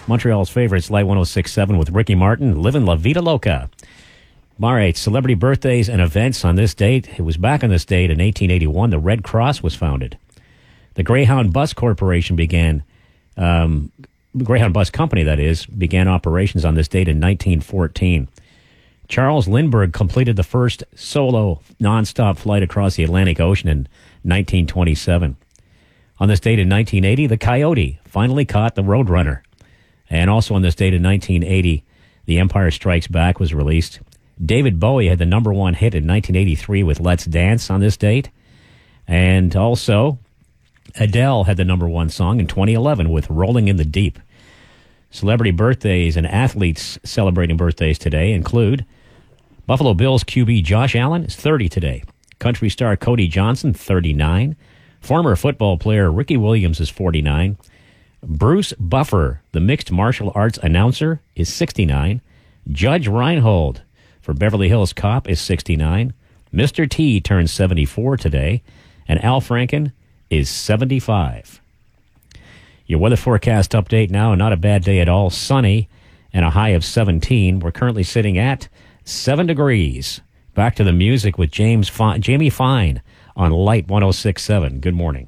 Montreal's favorites, Light 106.7 with Ricky Martin, Livin' La Vida Loca. All right, celebrity birthdays and events on this date. It was back on this date in 1881 the Red Cross was founded. The Greyhound Bus Corporation began, Greyhound Bus Company, that is, began operations on this date in 1914. Charles Lindbergh completed the first solo nonstop flight across the Atlantic Ocean in 1927. On this date in 1980, the Coyote finally caught the Roadrunner. And also on this date in 1980, The Empire Strikes Back was released. David Bowie had the number one hit in 1983 with Let's Dance on this date. And also, Adele had the number one song in 2011 with Rolling in the Deep. Celebrity birthdays and athletes celebrating birthdays today include Buffalo Bills QB Josh Allen is 30 today. Country star Cody Johnson, 39. Former football player Ricky Williams is 49. Bruce Buffer, the mixed martial arts announcer, is 69. Judge Reinhold for Beverly Hills Cop is 69. Mr. T turns 74 today. And Al Franken is 75. Your weather forecast update now, not a bad day at all. Sunny and a high of 17. We're currently sitting at 7 degrees. Back to the music with Jamie Fine on Light 106.7. Good morning.